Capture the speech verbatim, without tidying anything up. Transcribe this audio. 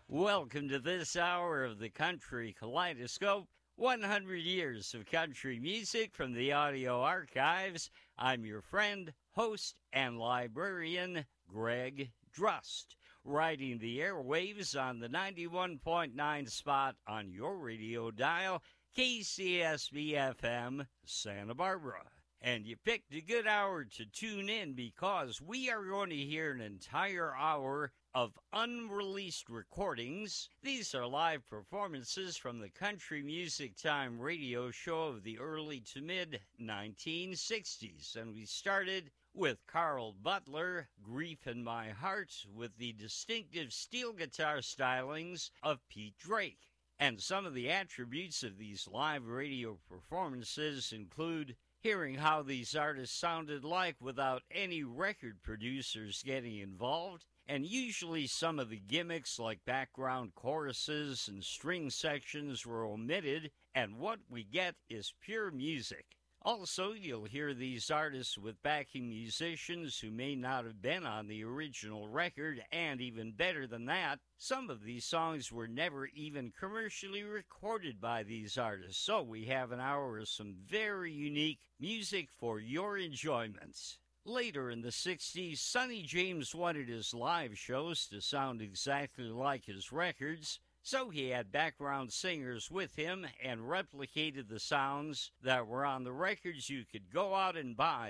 Welcome to this hour of the Country Kaleidoscope, one hundred years of country music from the audio archives. I'm your friend, host, and librarian, Greg Drust, riding the airwaves on the ninety-one point nine spot on your radio dial, K C S B F M, Santa Barbara. And you picked a good hour to tune in because we are going to hear an entire hour of unreleased recordings. These are live performances from the Country Music Time radio show of the early to mid nineteen sixties. And we started with Carl Butler, Grief in My Heart, with the distinctive steel guitar stylings of Pete Drake. And some of the attributes of these live radio performances include hearing how these artists sounded like without any record producers getting involved, and usually some of the gimmicks like background choruses and string sections were omitted, and what we get is pure music. Also, you'll hear these artists with backing musicians who may not have been on the original record, and even better than that, some of these songs were never even commercially recorded by these artists. So we have an hour of some very unique music for your enjoyment. Later in the sixties, Sonny James wanted his live shows to sound exactly like his records, so he had background singers with him and replicated the sounds that were on the records you could go out and buy